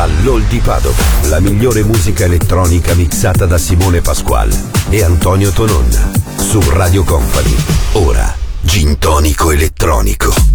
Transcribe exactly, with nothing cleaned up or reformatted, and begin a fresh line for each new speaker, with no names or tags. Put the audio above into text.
dall'Hall di Padova. La migliore musica elettronica mixata da Simone Pasquale e Antonio Tonon. Su Radio Company. Ora, Gin Tonico Elettronico.